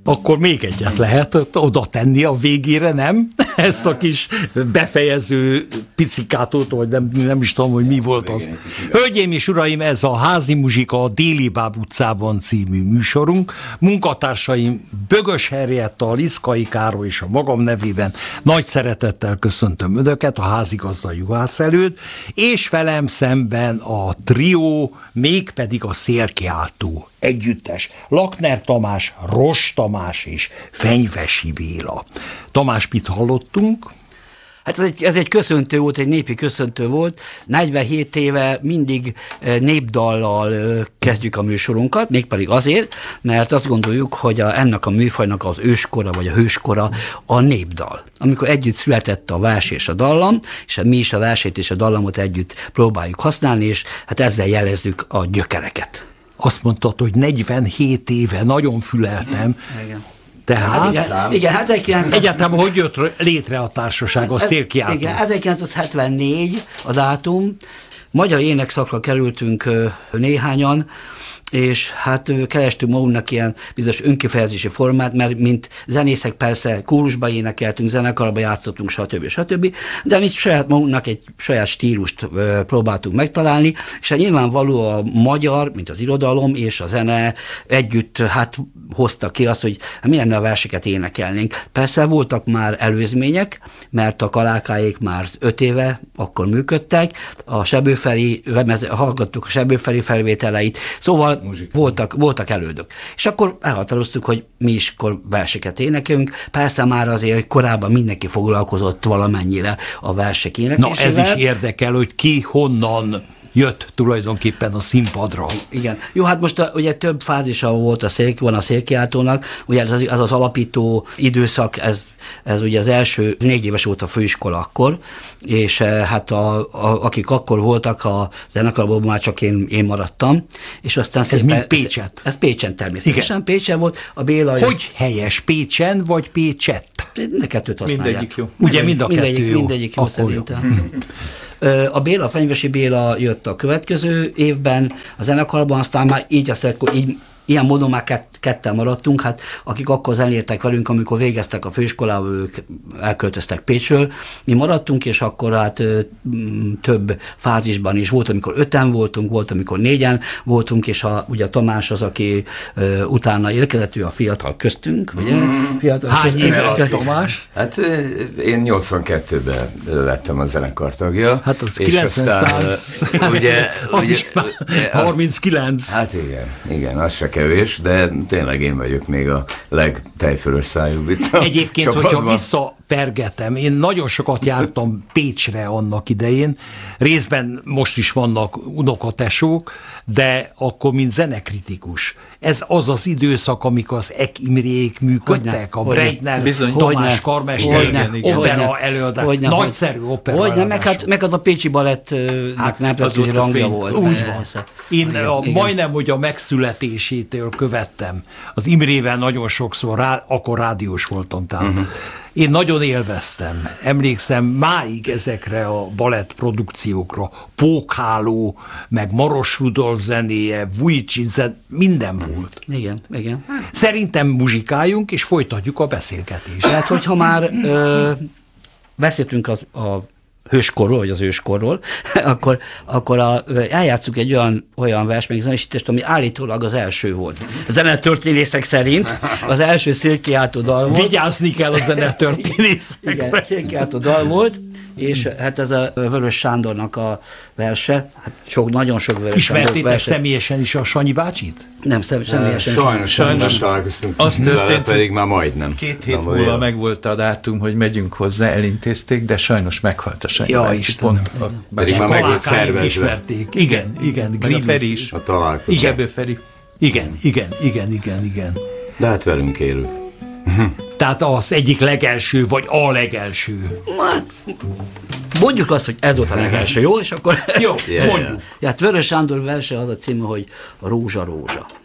Akkor még egyet lehet oda tenni a végére, nem? Ezt a kis befejező picikátot, vagy nem is tudom, hogy mi volt az. Hölgyeim és uraim, ez a Házi Muzsika a Déli Báb utcában című műsorunk. Munkatársaim Bögös Henrietta, Liszkai Károly és a magam nevében nagy szeretettel köszöntöm Önöket a házigazda juhász előtt, és velem szemben a trió, mégpedig a Szélkiáltó együttes. Lakner Tamás, Ross Tamás és Fenyvesi Béla. Tamás, mit hallottunk? Hát ez egy köszöntő volt, egy népi köszöntő volt. 47 éve mindig népdallal kezdjük a műsorunkat, mégpedig azért, mert azt gondoljuk, hogy ennek a műfajnak az őskora, vagy a hőskora a népdal. Amikor együtt született a vers és a dallam, és mi is a versét és a dallamot együtt próbáljuk használni, és hát ezzel jelezzük a gyökereket. Azt mondtad, hogy 47 éve, nagyon füleltem. Igen. Tehát? Hát igen, hát egyáltalán hogy jött létre a társaság, a Szélkiáltó? Igen, 1974 a dátum. Magyar énekszakra kerültünk néhányan, és hát kerestünk magunknak ilyen bizonyos önkifejezési formát, mert mint zenészek persze kórusba énekeltünk, zenekarba játszottunk, stb. De mi saját magunknak egy saját stílust próbáltunk megtalálni, és hát nyilvánvaló a magyar, mint az irodalom és a zene együtt hát hozta ki azt, hogy mi lenne a verseket énekelnénk. Persze voltak már előzmények, mert a Kalákáék már 5 éve akkor működtek, a Sebőferi hallgattuk a Sebőferi felvételeit, szóval voltak elődök. És akkor elhatároztuk, hogy mi is akkor verseket énekelünk. Persze már azért korábban mindenki foglalkozott valamennyire a versek éneklésével. Na ez is érdekel, hogy ki honnan jött tulajdonképpen a színpadra. Igen. Jó, hát most ugye több fázisa volt van a Szélkiáltónak, ugye ez az alapító időszak, ez ugye az első 4 éves volt a főiskola akkor, és hát akik akkor voltak a zenekarban, már csak én maradtam, és aztán ez mind Pécset? Ez Pécsen természetesen. Igen. Pécsen volt. A Béla... Hogy helyes? Pécsen vagy Pécsett? Mind a kettőt használják. Mindegyik jó. Ugye mind a kettő jó? Mindegyik jó szerintem. A Béla, Fenyvesi Béla jött a következő évben a zenekarban, aztán már így ilyen módon már ketten maradtunk, hát akik akkor zenéltek velünk, amikor végeztek a főiskolával, ők elköltöztek Pécsről. Mi maradtunk, és akkor hát több fázisban is volt, amikor 5-en voltunk, volt, amikor 4-en voltunk, és ugye a Tamás az, aki utána érkezett, ő a fiatal köztünk, ugye? Hány éve Tamás? Hát én 82-ben lettem a zenekar tagja. Hát az 90-100, ugye, az is 39. Hát igen, az se kevés, de tényleg én vagyok még a legtejfölös szájú itt. Egyébként, hogyha visszapergetem, én nagyon sokat jártam Pécsre annak idején, részben most is vannak unokatesók, de akkor mint zenekritikus. Ez az időszak, amikor az Ek Imrék működtek, a Breitner, Tamás karmester, opera előadás, nagyszerű opera előadás. Meg az a pécsi balettnek nemzetközi rangja volt. Úgy van. Én majdnem, hogy a megszületésétől követtem. Az Imrével nagyon sokszor, akkor rádiós voltam, tehát én nagyon élveztem. Emlékszem máig ezekre a balett produkciókra. Pókháló, meg Maros Rudolf zenéje, Vujicsin minden volt. Igen. Szerintem muzsikáljunk, és folytatjuk a beszélgetést. Tehát, hogyha már beszéltünk a hőskorról, vagy az őskorról, akkor eljátszuk egy olyan versmegzenésítést, ami állítólag az első volt. A zenetörténészek szerint az első Szélkiáltó dal volt. Vigyázni kell a zenetörténészekre. Igen, Szélkiáltó dal volt, és hát ez a Vörös Sándornak a verse, hát nagyon sok Vörös Sándor verse. Ismertétek személyesen is a Sanyi bácsit? Nem, személyesen. Sajnos nem találkoztunk. Az történt, pedig már majdnem. 2 hét múlva megvolt a dátum, hogy megyünk hozzá, elintézték, de sajnos meghalt a Sanyi bácsi. Pedig már meg volt szervezve. Ismerték. Igen. Meg a Feri is. A találkozó. Sebő Feri. Igen. De hát velünk élő. Tehát az egyik legelső, vagy a legelső. Mondjuk azt, hogy ez volt a legelső, jó? És akkor jó, mondjuk. Hát Vörös Sándor verse az a címe, hogy Rózsa, rózsa.